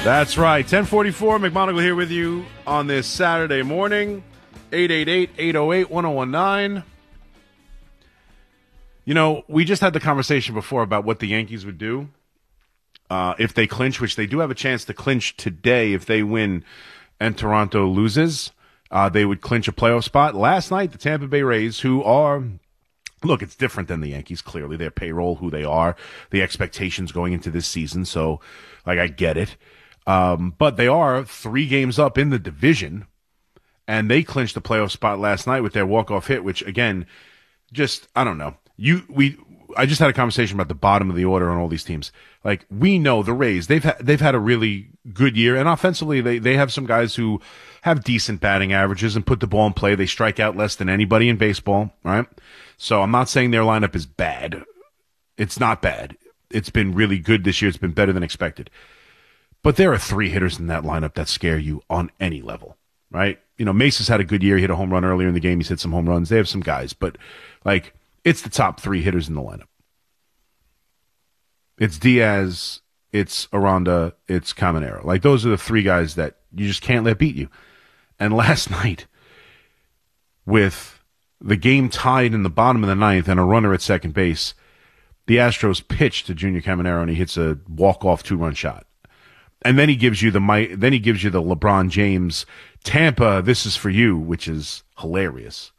That's right. 1044, McMonagle here with you on this Saturday morning. 888-808-1019. You know, we just had the conversation before about what the Yankees would do if they clinch, which they do have a chance to clinch today if they win and Toronto loses. They would clinch a playoff spot. Last night, the Tampa Bay Rays, who are... Look, it's different than the Yankees, clearly. Their payroll, who they are, the expectations going into this season. So, I get it. But they are 3 games up in the division, and they clinched the playoff spot last night with their walk-off hit, which, again, just, I don't know. I just had a conversation about the bottom of the order on all these teams. Like, we know the Rays, they've had a really good year, and offensively, they have some guys who have decent batting averages and put the ball in play. They strike out less than anybody in baseball, right? So I'm not saying their lineup is bad. It's not bad. It's been really good this year. It's been better than expected. But there are 3 hitters in that lineup that scare you on any level, right? You know, Mace's had a good year. He hit a home run earlier in the game. He's hit some home runs. They have some guys, but, it's the top 3 hitters in the lineup. It's Diaz, it's Aranda, it's Caminero. Those are the 3 guys that you just can't let beat you. And last night, with the game tied in the bottom of the 9th and a runner at second base, the Astros pitch to Junior Caminero and he hits a walk-off 2-run shot. And then he gives you the LeBron James Tampa, this is for you, which is hilarious.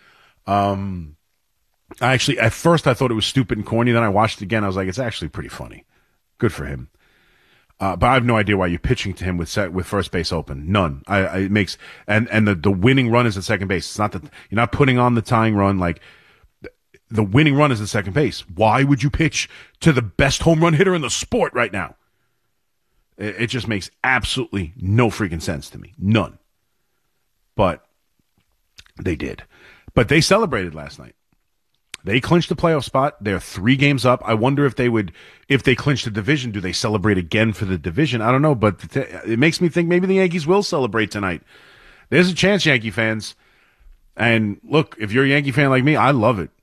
Actually, at first I thought it was stupid and corny. Then I watched it again. I was like, it's actually pretty funny. Good for him. But I have no idea why you're pitching to him with first base open. None. It makes and the winning run is at second base. It's not that you're not putting on the tying run. The winning run is at second base. Why would you pitch to the best home run hitter in the sport right now? It just makes absolutely no freaking sense to me. None. But they did. But they celebrated last night. They clinched the playoff spot. They're 3 games up. I wonder if they clinch the division, do they celebrate again for the division? I don't know, but it makes me think maybe the Yankees will celebrate tonight. There's a chance, Yankee fans. And look, if you're a Yankee fan like me, I love it.